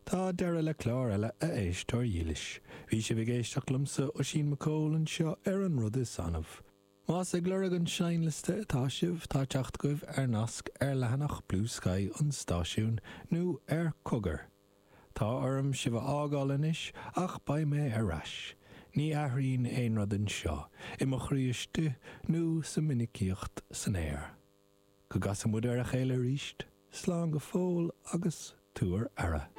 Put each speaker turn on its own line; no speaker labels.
Tá deire le chlár eile a éistóir dhílis. Bhí sé bh géisteach lumsa ó sin macóil an seo ar an rud is anmh. Más ag glorag an seinliste atá sibh tá teacht goibh ar nasc ar lehanach Blue Sky an stáisiún nó ar cogar. Tá orm si bh ágáil inis ach ba mé ar rais. Ní aithríonn éon rud an seo, I mo chríoste nó sa minicíocht san éir. Go gas an mud ar a chéile ríist, slán go fóil agus túr ara.